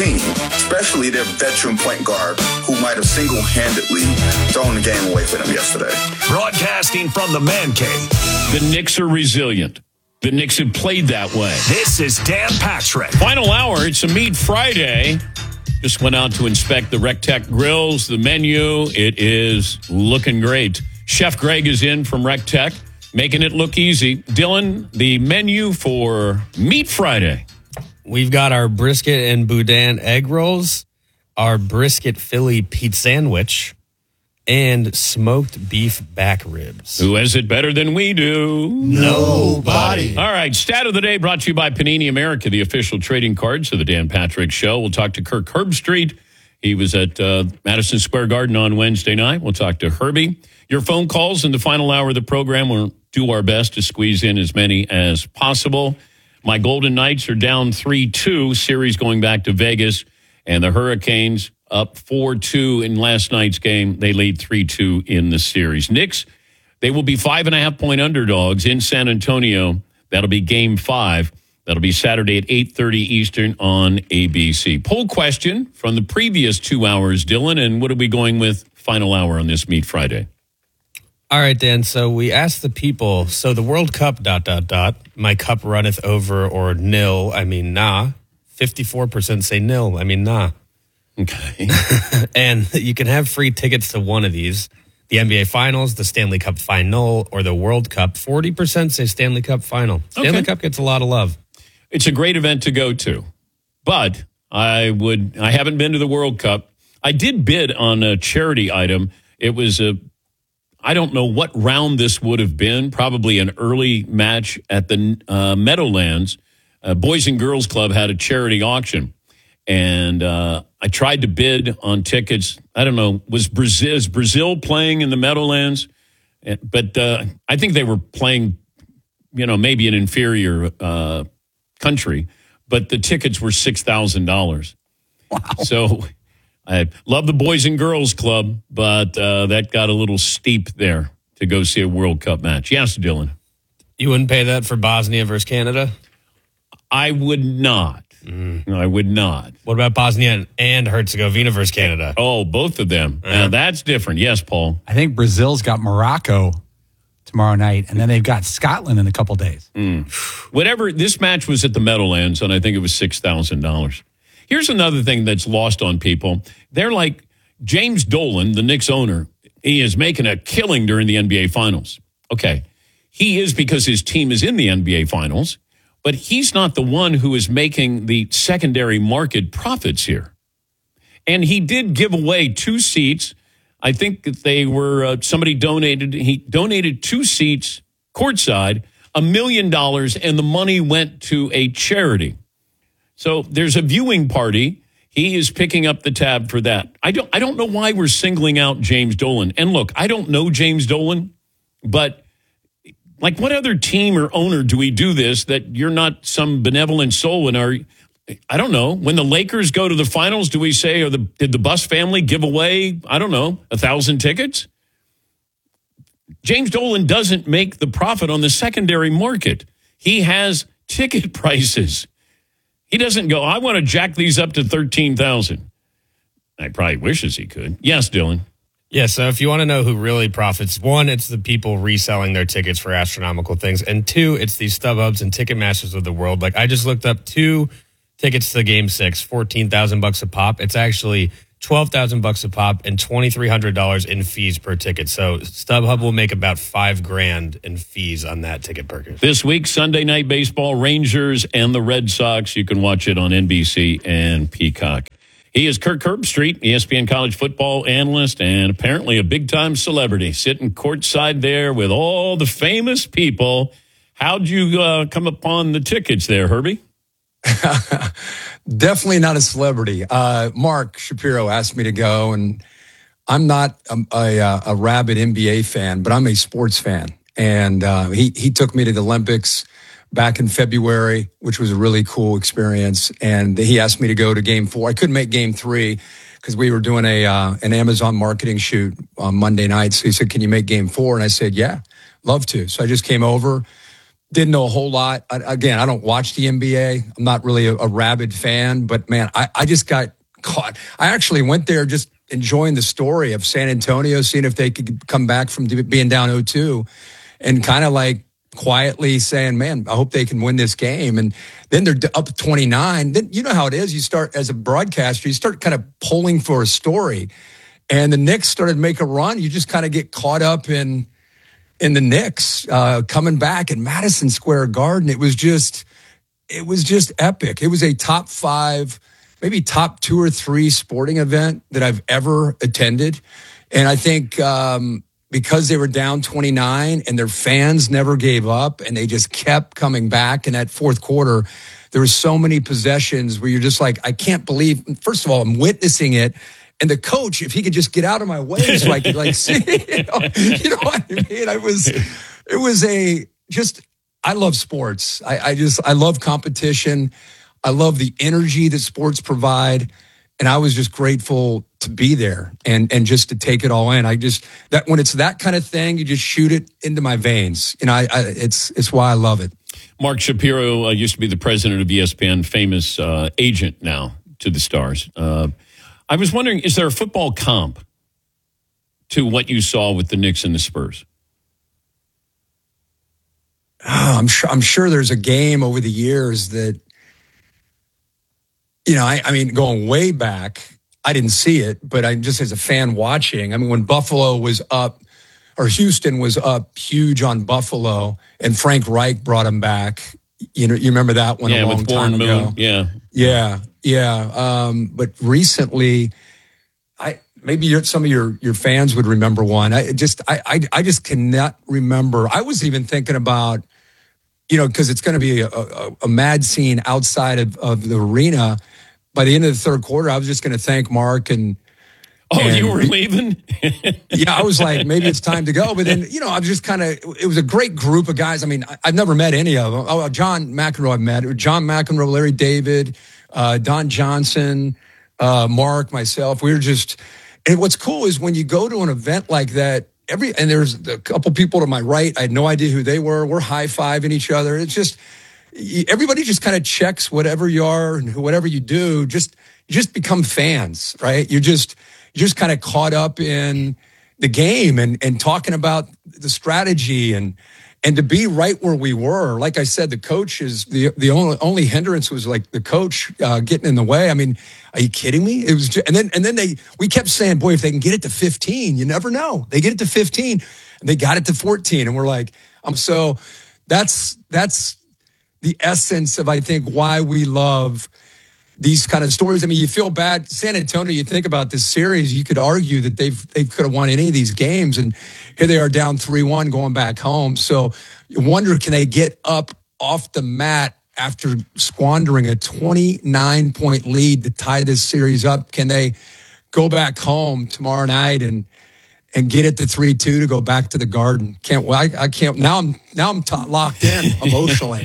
team, especially their veteran point guard who might have single-handedly thrown the game away for them yesterday. Broadcasting from the Man Cave. The Knicks are resilient. The Knicks have played that way. This is Dan Patrick. Final hour, it's a Meat Friday. Just went out to inspect the RecTech grills, the menu. It is looking great. Chef Greg is in from RecTech, making it look easy. Dylan, the menu for Meat Friday. We've got our brisket and boudin egg rolls, our brisket Philly pizza sandwich, and smoked beef back ribs. Who has it better than we do? Nobody. All right, stat of the day brought to you by Panini America, the official trading cards of the Dan Patrick Show. We'll talk to Kirk Herbstreit. He was at Madison Square Garden on Wednesday night. We'll talk to Herbie. Your phone calls in the final hour of the program. We'll do our best to squeeze in as many as possible. My Golden Knights are down 3-2, series going back to Vegas, and the Hurricanes up 4-2 in last night's game. They lead 3-2 in the series. Knicks, they will be 5.5-point underdogs in San Antonio. That'll be Game 5. That'll be Saturday at 8:30 Eastern on ABC. Poll question from the previous 2 hours, Dylan, and what are we going with final hour on this Meat Friday? All right, Dan. So we asked the people, so the World Cup, ... my cup runneth over or nil, I mean, nah. 54% say nil, I mean, nah. Okay. And you can have free tickets to one of these. The NBA Finals, the Stanley Cup Final, or the World Cup. 40% say Stanley Cup Final. Stanley Cup gets a lot of love. It's a great event to go to. But I haven't been to the World Cup. I did bid on a charity item. It was I don't know what round this would have been, probably an early match at the Meadowlands. Boys and Girls Club had a charity auction. And I tried to bid on tickets. I don't know, is Brazil playing in the Meadowlands? But I think they were playing, maybe an inferior country. But the tickets were $6,000. Wow. So I love the Boys and Girls Club, but that got a little steep there to go see a World Cup match. Yes, Dylan. You wouldn't pay that for Bosnia versus Canada? I would not. No, I would not. What about Bosnia and Herzegovina versus Canada? Oh, both of them. Now, that's different. Yes, Paul. I think Brazil's got Morocco tomorrow night, and then they've got Scotland in a couple days. Whatever, this match was at the Meadowlands, and I think it was $6,000. Here's another thing that's lost on people. They're like, James Dolan, the Knicks owner, he is making a killing during the NBA Finals. Okay, he is because his team is in the NBA Finals. But he's not the one who is making the secondary market profits here. And he did give away 2 seats. I think that they were, he donated 2 seats courtside, $1 million, and the money went to a charity. So there's a viewing party. He is picking up the tab for that. I don't know why we're singling out James Dolan. And look, I don't know James Dolan, but like, what other team or owner do we do this that you're not some benevolent soul in our, I don't know, when the Lakers go to the finals, do we say, did the Buss family give away, 1,000 tickets? James Dolan doesn't make the profit on the secondary market. He has ticket prices. He doesn't go, I want to jack these up to 13,000. I probably wishes he could. Yes, Dylan. Yeah, so if you want to know who really profits, 1, it's the people reselling their tickets for astronomical things, and 2, it's these StubHubs and Ticketmasters of the world. Like, I just looked up 2 tickets to Game 6, $14,000 a pop. It's actually $12,000 a pop and $2,300 in fees per ticket. So StubHub will make about $5,000 in fees on that ticket purchase. This week, Sunday Night Baseball, Rangers and the Red Sox. You can watch it on NBC and Peacock. He is Kirk Herbstreit, ESPN college football analyst, and apparently a big-time celebrity, sitting courtside there with all the famous people. How'd you come upon the tickets there, Herbie? Definitely not a celebrity. Mark Shapiro asked me to go, and I'm not a rabid NBA fan, but I'm a sports fan. And he took me to the Olympics back in February, which was a really cool experience. And he asked me to go to Game 4. I couldn't make Game 3 because we were doing an Amazon marketing shoot on Monday night. So he said, can you make Game 4? And I said, yeah, love to. So I just came over, Didn't know a whole lot. Again, I don't watch the NBA. I'm not really a rabid fan, but man, I just got caught. I actually went there just enjoying the story of San Antonio, seeing if they could come back from being down 0-2 and kind of like quietly saying, man, I hope they can win this game. And then they're up 29. Then you know how it is. You start as a broadcaster, you start kind of pulling for a story. And the Knicks started to make a run. You just kind of get caught up in the Knicks coming back in Madison Square Garden. It was just epic. It was a top 5, maybe top 2 or 3 sporting event that I've ever attended. And I think because they were down 29 and their fans never gave up and they just kept coming back in that fourth quarter, there were so many possessions where you're just like, I can't believe, first of all, I'm witnessing it. And the coach, if he could just get out of my way so I could like see, you know what I mean? I love sports. I love competition. I love the energy that sports provide. And I was just grateful to be there and just to take it all in. That when it's that kind of thing, you just shoot it into my veins. You know, it's why I love it. Mark Shapiro used to be the president of ESPN, famous agent now to the Stars. I was wondering, is there a football comp to what you saw with the Knicks and the Spurs? Oh, I'm sure there's a game over the years that, you know, I mean, going way back, I didn't see it, but I just as a fan watching, I mean, when Buffalo was up, or Houston was up huge on Buffalo, and Frank Reich brought him back. You know, you remember that one a long time ago. Yeah. But recently, maybe some of your fans would remember one. I just cannot remember. I was even thinking about, you know, because it's going to be a mad scene outside of the arena. By the end of the third quarter, I was just going to thank Mark and. You were leaving? Yeah, I was like, maybe it's time to go. But then, you know, I was just it was a great group of guys. I mean, I've never met any of them. Oh, John McEnroe I've met. John McEnroe, Larry David, Don Johnson, Mark, myself. We were just, and what's cool is when you go to an event like that, and there's a couple people to my right, I had no idea who they were. We're high-fiving each other. It's just, everybody just kind of checks whatever you are and whatever you do. You just become fans, right? You're just kind of caught up in the game and talking about the strategy and to be right where we were. Like I said, the coach is the only hindrance was like the coach getting in the way. I mean, are you kidding me? It was just, and then we kept saying, boy, if they can get it to 15, you never know. They get it to 15 and they got it to 14. And we're like, so that's the essence of, I think, why we love these kind of stories. I mean, you feel bad. San Antonio, you think about this series, you could argue that they could have won any of these games. And here they are down 3-1 going back home. So you wonder, can they get up off the mat after squandering a 29-point lead to tie this series up? Can they go back home tomorrow night and get it to 3-2 to go back to the Garden? I can't. Now I'm locked in emotionally.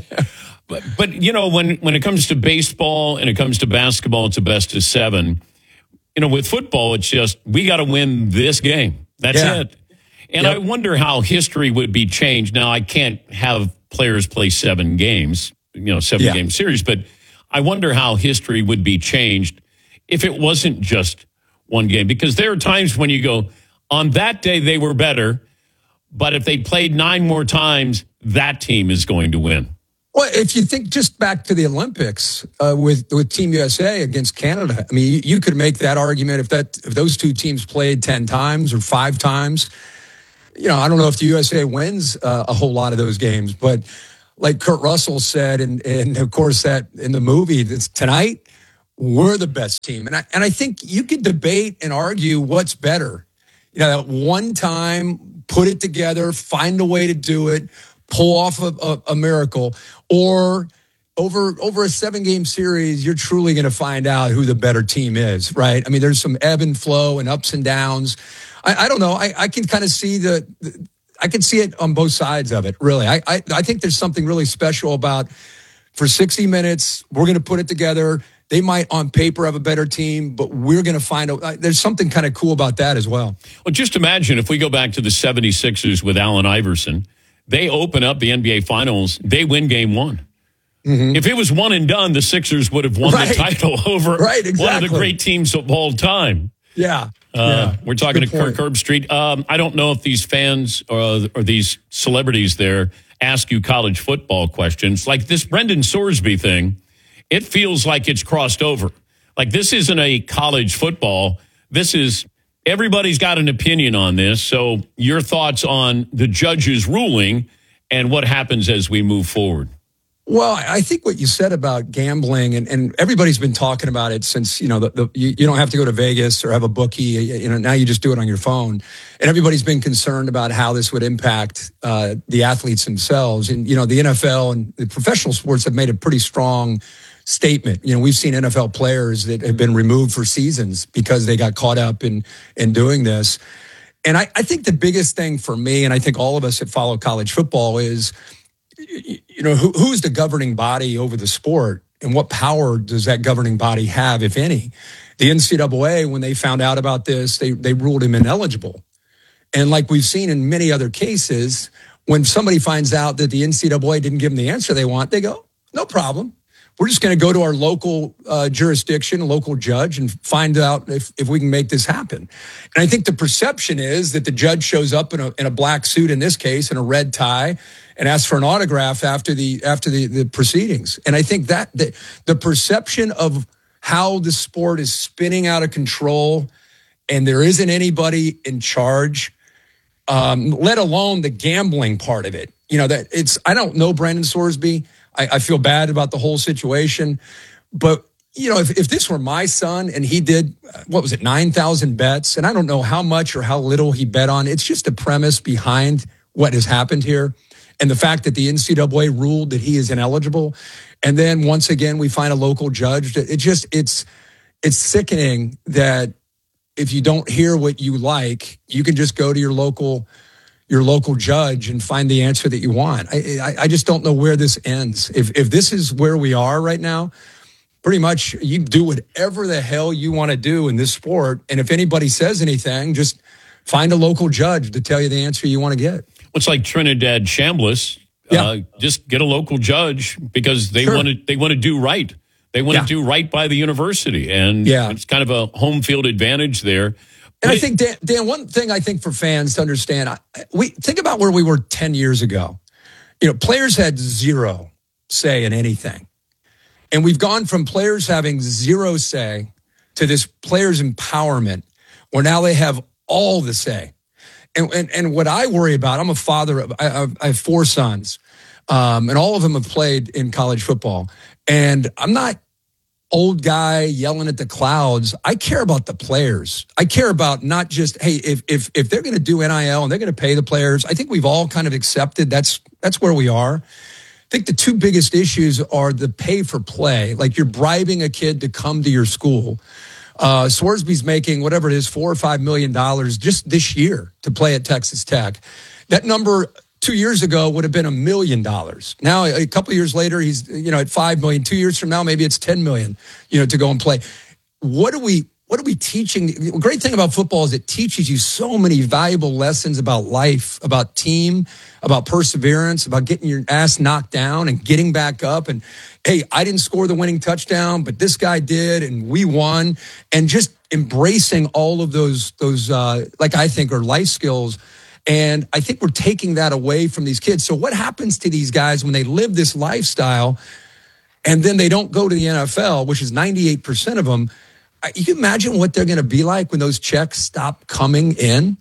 But you know, when it comes to baseball and it comes to basketball, it's a best of 7. You know, with football, it's just, we got to win this game. That's it. And I wonder how history would be changed. Now, I can't have players play 7 games, you know, 7-game series, but I wonder how history would be changed if it wasn't just one game. Because there are times when you go, on that day they were better, but if they played 9 more times, that team is going to win. Well, if you think just back to the Olympics with Team USA against Canada, I mean, you could make that argument if those two teams played 10 times or 5 times. You know, I don't know if the USA wins a whole lot of those games, but like Kurt Russell said, and of course that in the movie, tonight we're the best team, and I think you could debate and argue what's better. You know, that one time, put it together, find a way to do it, pull off a miracle, or over a 7-game series, you're truly going to find out who the better team is, right? I mean, there's some ebb and flow and ups and downs. I don't know. I can kind of see I can see it on both sides of it, really. I think there's something really special about, for 60 minutes, we're going to put it together. They might on paper have a better team, but we're going to find out. There's something kind of cool about that as well. Well, just imagine if we go back to the 76ers with Allen Iverson. they open up the NBA Finals, they win game one. Mm-hmm. If it was one and done, the Sixers would have won the title over one of the great teams of all time. Yeah. We're talking to Kirk Herbstreit. I don't know if these fans or these celebrities there ask you college football questions. Like this Brendan Sorsby thing, it feels like it's crossed over. Like this isn't a college football. This is everybody's got an opinion on this. So your thoughts on the judge's ruling and what happens as we move forward. Well, I think what you said about gambling, and everybody's been talking about it since, you don't have to go to Vegas or have a bookie. Now you just do it on your phone. And everybody's been concerned about how this would impact the athletes themselves. And, the NFL and the professional sports have made a pretty strong statement. We've seen NFL players that have been removed for seasons because they got caught up in doing this. And I think the biggest thing for me, and I think all of us that follow college football, is who's the governing body over the sport, and what power does that governing body have, if any? The NCAA, when they found out about this, they ruled him ineligible. And like we've seen in many other cases, when somebody finds out that the NCAA didn't give them the answer they want, they go, no problem. We're just going to go to our local jurisdiction, local judge, and find out if we can make this happen. And I think the perception is that the judge shows up in a black suit, in this case, and a red tie, and asks for an autograph after the proceedings. And I think that the perception of how the sport is spinning out of control, and there isn't anybody in charge, let alone the gambling part of it. I don't know Brendan Sorsby. I feel bad about the whole situation. But, if this were my son and he did, 9,000 bets, and I don't know how much or how little he bet on, it's just a premise behind what has happened here. And the fact that the NCAA ruled that he is ineligible. And then once again, we find a local judge. It's sickening that if you don't hear what you like, you can just go to your local judge and find the answer that you want. I just don't know where this ends. If this is where we are right now, pretty much you do whatever the hell you want to do in this sport. And if anybody says anything, just find a local judge to tell you the answer you want to get. It's like Trinidad Chambliss. Just get a local judge because they want to do right. They want to do right by the university. And it's kind of a home field advantage there. And I think, Dan, one thing I think for fans to understand, we think about where we were 10 years ago. Players had zero say in anything. And we've gone from players having zero say to this players' empowerment, where now they have all the say. And what I worry about, I'm a father, I have 4 sons, and all of them have played in college football. And I'm not old guy yelling at the clouds. I care about the players. I care about not just, hey, if they're going to do NIL and they're going to pay the players, I think we've all kind of accepted that's where we are. I think the 2 biggest issues are the pay for play. Like you're bribing a kid to come to your school. Sorsby's making whatever it is, $4 or $5 million just this year to play at Texas Tech. That number 2 years ago would have been $1 million. Now, a couple of years later, he's at $5 million. 2 years from now, maybe it's $10 million. To go and play. What are we teaching? The great thing about football is it teaches you so many valuable lessons about life, about team, about perseverance, about getting your ass knocked down and getting back up. And hey, I didn't score the winning touchdown, but this guy did, and we won. And just embracing all of those like I think are life skills. And I think we're taking that away from these kids. So what happens to these guys when they live this lifestyle and then they don't go to the NFL, which is 98% of them? You can imagine what they're going to be like when those checks stop coming in.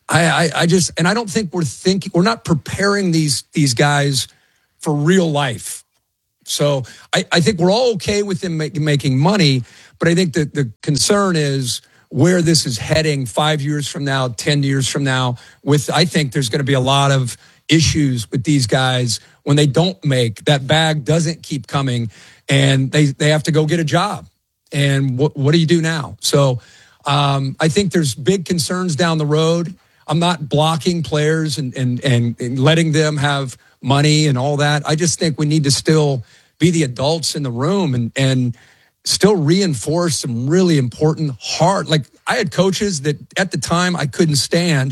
I don't think we're not preparing these guys for real life. So I think we're all okay with them making money, but I think that the concern is where this is heading 5 years from now, 10 years from now. I think there's going to be a lot of issues with these guys when they don't make, that bag doesn't keep coming, and they have to go get a job. And what do you do now? So I think there's big concerns down the road. I'm not blocking players and letting them have money and all that. I just think we need to still be the adults in the room and still reinforce some really important hard. Like I had coaches that at the time I couldn't stand,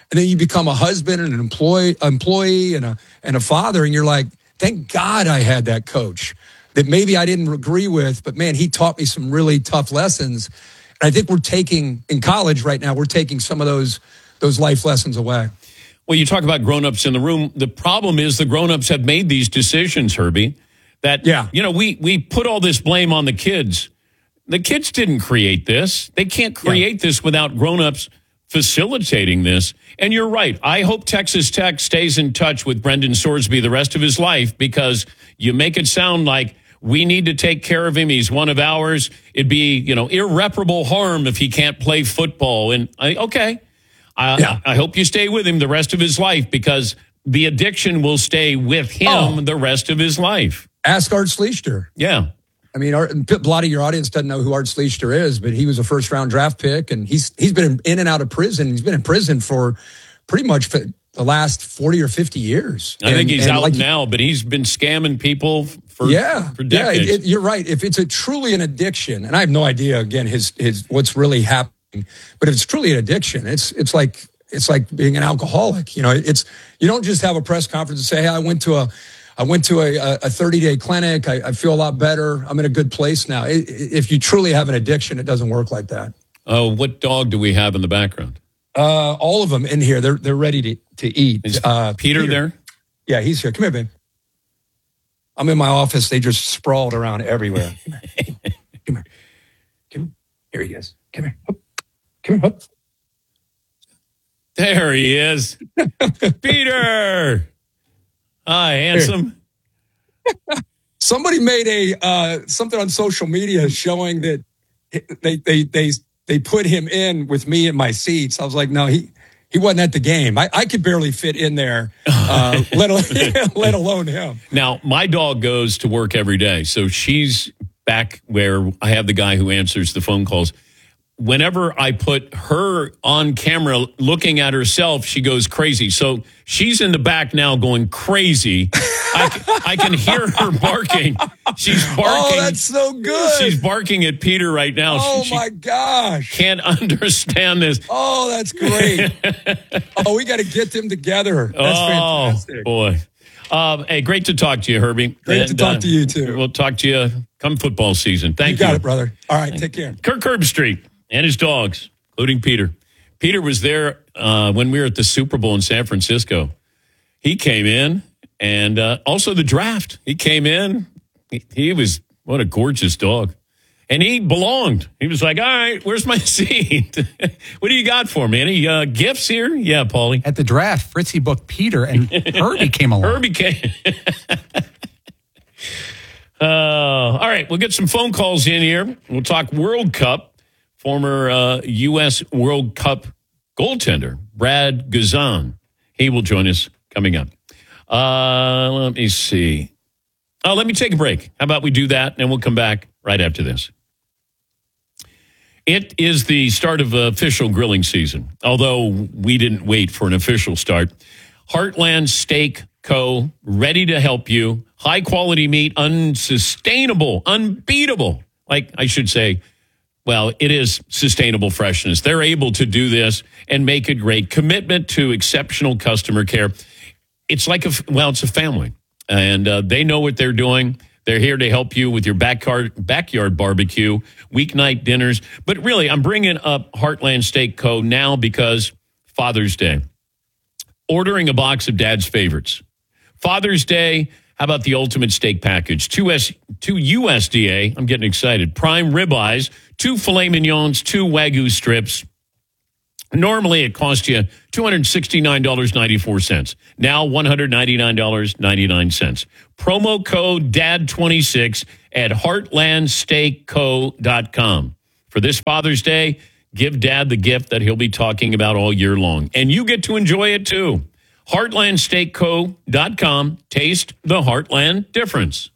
And then you become a husband and an employee and a father. And you're like, thank God I had that coach that maybe I didn't agree with, but man, he taught me some really tough lessons. And I think we're taking, in college right now, we're taking some of those life lessons away. Well, you talk about grown-ups in the room. The problem is the grown-ups have made these decisions, Herbie, that, we put all this blame on the kids. The kids didn't create this. They can't create this without grown-ups facilitating this. And you're right. I hope Texas Tech stays in touch with Brendan Sorsby the rest of his life, because you make it sound like we need to take care of him. He's one of ours. It'd be, irreparable harm if he can't play football. And I hope you stay with him the rest of his life, because the addiction will stay with him the rest of his life. Ask Art Schlichter. Yeah. I mean, a lot of your audience doesn't know who Art Schlichter is, but he was a first-round draft pick, and he's been in and out of prison. He's been in prison for pretty much the last 40 or 50 years. I think he's out now, but he's been scamming people for decades. Yeah, you're right. If it's truly an addiction, and I have no idea, again, his what's really happening, but if it's truly an addiction, it's like being an alcoholic. You don't just have a press conference and say, hey, I went to a 30-day clinic. I feel a lot better. I'm in a good place now. If you truly have an addiction, it doesn't work like that. Oh, what dog do we have in the background? All of them in here. They're ready to eat. Is Peter there? Yeah, he's here. Come here, babe. I'm in my office. They just sprawled around everywhere. Come here. Here he is. Come here. Up. Come here. Up. There he is. Peter. Hi, handsome. Somebody made something on social media showing that they put him in with me in my seats. I was like, no, he wasn't at the game. I could barely fit in there, let alone him. Now, my dog goes to work every day, so she's back where I have the guy who answers the phone calls. Whenever I put her on camera looking at herself, she goes crazy. So she's in the back now going crazy. I can hear her barking. She's barking. Oh, that's so good. She's barking at Peter right now. Oh, my gosh. Can't understand this. Oh, that's great. We got to get them together. That's fantastic. Boy. Hey, great to talk to you, Herbie. Great to talk to you, too. We'll talk to you come football season. Thank you. You got it, brother. All right, take care. Kirk Herbstreit and his dogs, including Peter. Peter was there when we were at the Super Bowl in San Francisco. He came in, and also the draft. He came in. He was, what a gorgeous dog. And he belonged. He was like, all right, where's my seat? What do you got for me? Any gifts here? Yeah, Paulie. At the draft, Fritzy booked Peter, and Herbie came along. Herbie came. All right, we'll get some phone calls in here. We'll talk World Cup. Former U.S. World Cup goaltender, Brad Guzan. He will join us coming up. Let me see. Let me take a break. How about we do that, and we'll come back right after this. It is the start of official grilling season, although we didn't wait for an official start. Heartland Steak Co., ready to help you. High-quality meat, unsustainable, unbeatable. Like, I should say, well, it is sustainable freshness. They're able to do this and make it great. Commitment to exceptional customer care. It's like it's a family, and they know what they're doing. They're here to help you with your backyard barbecue, weeknight dinners. But really, I'm bringing up Heartland Steak Co. now because Father's Day. Ordering a box of Dad's favorites. Father's Day, how about the ultimate steak package? Two USDA, I'm getting excited, prime ribeyes, 2 filet mignons, 2 Wagyu strips. Normally, it costs you $269.94. Now, $199.99. Promo code DAD26 at heartlandsteakco.com. For this Father's Day, give Dad the gift that he'll be talking about all year long. And you get to enjoy it, too. heartlandsteakco.com. Taste the Heartland difference.